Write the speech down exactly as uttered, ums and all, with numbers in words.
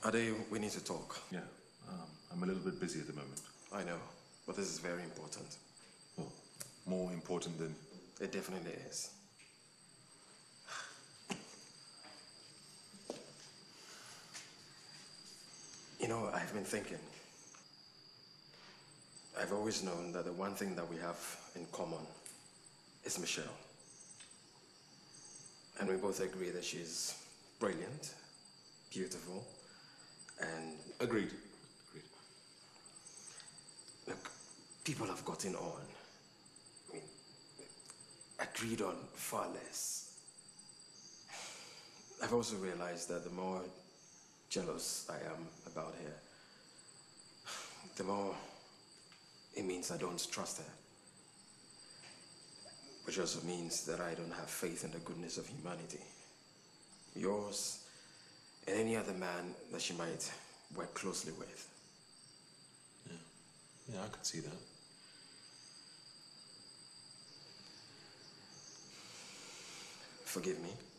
Ade, we need to talk. Yeah, um, I'm a little bit busy at the moment. I know, but this is very important. Oh, more important than... It definitely is. You know, I've been thinking. I've always known that the one thing that we have in common is Michelle. And we both agree that she's brilliant, beautiful, and... Agreed. Agreed. Look, people have gotten on. I mean, agreed on far less. I've also realized that the more jealous I am about her, the more it means I don't trust her. Which also means that I don't have faith in the goodness of humanity. Yours and any other man that she might work closely with. Yeah, yeah, I could see that. Forgive me.